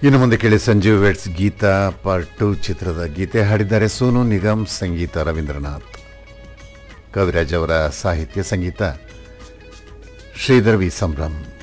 ಇನ್ನು ಮುಂದೆ ಕೇಳಿ ಸಂಜೀವ್ ವೆಟ್ಸ್ ಗೀತಾ ಪಾರ್ಟ್ 2 ಚಿತ್ರದ ಗೀತೆ ಹಾಡಿದ್ದಾರೆ ಸೋನು ನಿಗಮ್, ಸಂಗೀತ ರವೀಂದ್ರನಾಥ್, ಕವಿರಾಜ್ ಅವರ ಸಾಹಿತ್ಯ, ಸಂಗೀತ ಶ್ರೀಧರ್ ವಿ ಸಂಭ್ರಮ್.